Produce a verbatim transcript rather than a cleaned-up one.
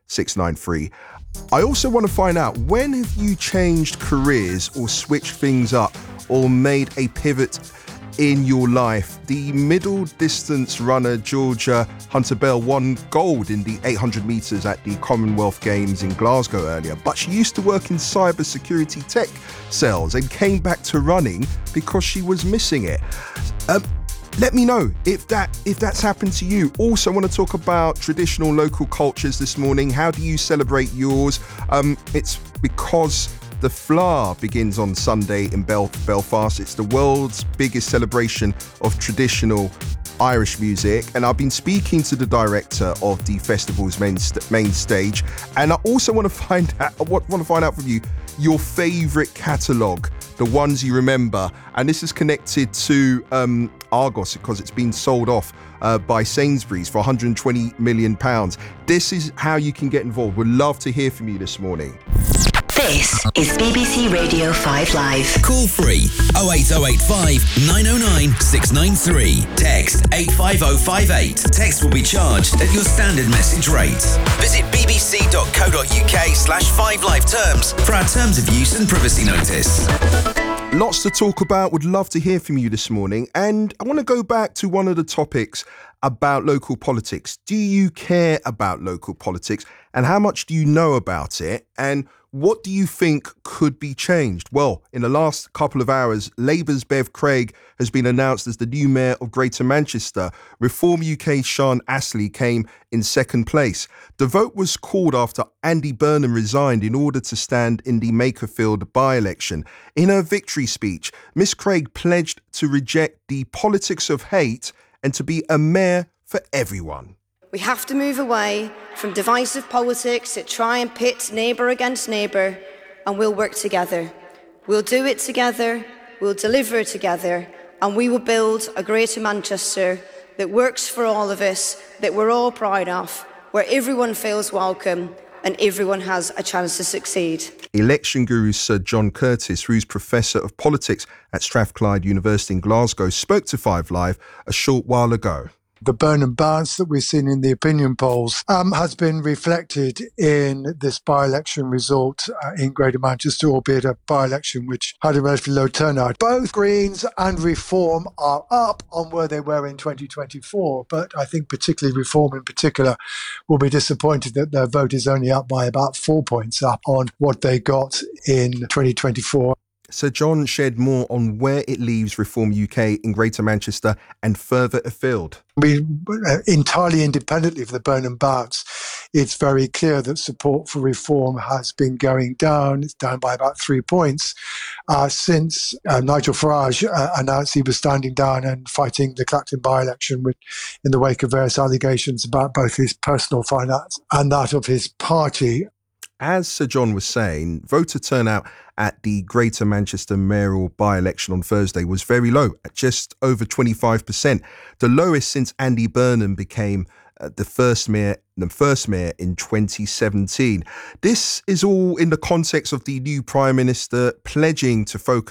six nine three. I also want to find out, when have you changed careers or switched things up or made a pivot in your life? The middle distance runner Georgia Hunter-Bell won gold in the eight hundred metres at the Commonwealth Games in Glasgow earlier, but she used to work in cyber security tech sales and came back to running because she was missing it. Um, Let me know if that if that's happened to you. Also, I want to talk about traditional local cultures this morning. How do you celebrate yours? Um, it's because the Flower begins on Sunday in Bel- Belfast. It's the world's biggest celebration of traditional Irish music, and I've been speaking to the director of the festival's main st- main stage, and I also want to find out want, want to find out from you your favourite catalogue, the ones you remember. And this is connected to um, Argos because it's been sold off uh, by Sainsbury's for one hundred twenty million pounds. This is how you can get involved. We'd love to hear from you this morning. This is B B C Radio five Live. Call free oh eight oh eight five nine oh nine six nine three. Text eight five oh five eight. Text will be charged at your standard message rate. Visit bbc.co.uk slash 5live terms for our terms of use and privacy notice. Lots to talk about. Would love to hear from you this morning. And I want to go back to one of the topics about local politics. Do you care about local politics? And how much do you know about it? And what do you think could be changed? Well, in the last couple of hours, Labour's Bev Craig has been announced as the new mayor of Greater Manchester. Reform U K's Sean Astley came in second place. The vote was called after Andy Burnham resigned in order to stand in the Makerfield by-election. In her victory speech, Miss Craig pledged to reject the politics of hate and to be a mayor for everyone. We have to move away from divisive politics that try and pit neighbour against neighbour, and we'll work together. We'll do it together, we'll deliver together, and we will build a Greater Manchester that works for all of us, that we're all proud of, where everyone feels welcome and everyone has a chance to succeed. Election guru Sir John Curtis, who's Professor of Politics at Strathclyde University in Glasgow, spoke to five Live a short while ago. The Burnham bounce that we've seen in the opinion polls um, has been reflected in this by-election result uh, in Greater Manchester, albeit a by-election which had a relatively low turnout. Both Greens and Reform are up on where they were in twenty twenty-four, but I think particularly Reform in particular will be disappointed that their vote is only up by about four points up on what they got in twenty twenty-four. Sir John shared more on where it leaves Reform U K in Greater Manchester and further afield. We, uh, entirely independently of the Burnham bounce, it's very clear that support for Reform has been going down. It's down by about three points uh, since uh, Nigel Farage uh, announced he was standing down and fighting the Clacton by-election with, in the wake of various allegations about both his personal finance and that of his party. As Sir John was saying, voter turnout at the Greater Manchester mayoral by-election on Thursday was very low, at just over twenty-five percent, the lowest since Andy Burnham became uh, the first mayor, the first mayor in twenty seventeen. This is all in the context of the new Prime Minister pledging to focus